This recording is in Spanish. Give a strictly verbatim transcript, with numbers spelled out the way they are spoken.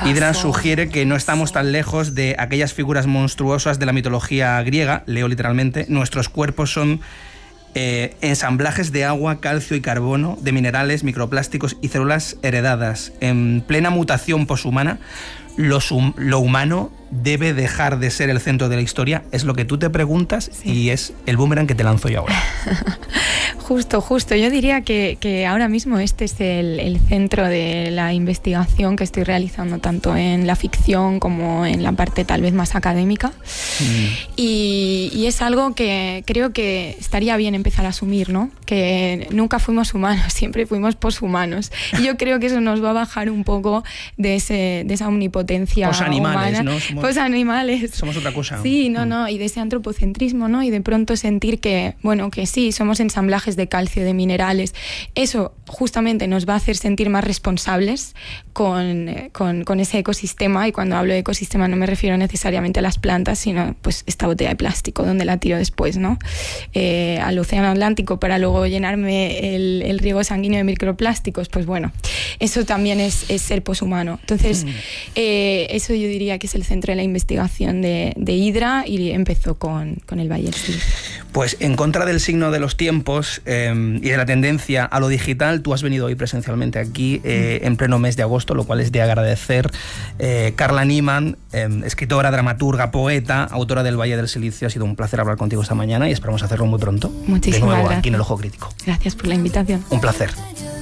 Hidra sugiere que no estamos tan lejos de aquellas figuras monstruosas de la mitología griega, leo literalmente, nuestros cuerpos son eh, ensamblajes de agua, calcio y carbono, de minerales, microplásticos y células heredadas. En plena mutación poshumana, lo, sum, lo humano debe dejar de ser el centro de la historia, es lo que tú te preguntas, sí. Y es el boomerang que te lanzo yo ahora. Justo, justo. Yo diría que, que ahora mismo este es el, el centro de la investigación que estoy realizando tanto en la ficción como en la parte tal vez más académica. Mm. Y, y es algo que creo que estaría bien empezar a asumir, ¿no? Que nunca fuimos humanos, siempre fuimos poshumanos. Y yo creo que eso nos va a bajar un poco de, ese, de esa omnipotencia Posanimales, humana. ¿no? Somos, pues animales. Somos otra cosa. Sí, no, no, y de ese antropocentrismo, ¿no? Y de pronto sentir que, bueno, que sí, somos ensamblajes de calcio, de minerales. Eso justamente nos va a hacer sentir más responsables con, con, con ese ecosistema, y cuando hablo de ecosistema no me refiero necesariamente a las plantas, sino pues esta botella de plástico, ¿dónde la tiro después, no? Eh, al océano Atlántico para luego llenarme el, el riego sanguíneo de microplásticos, pues bueno, eso también es, es ser poshumano. Entonces, mm. eh, eso yo diría que es el centro de la investigación de, de Hidra, y empezó con, con el Valle del Silicio. Pues en contra del signo de los tiempos eh, y de la tendencia a lo digital, tú has venido hoy presencialmente aquí eh, en pleno mes de agosto, lo cual es de agradecer. Eh, Carla Niemann, eh, escritora, dramaturga, poeta, autora del Valle del Silicio, ha sido un placer hablar contigo esta mañana y esperamos hacerlo muy pronto. Muchísimas de nuevo, gracias. Aquí en El Ojo Crítico. Gracias por la invitación. Un placer.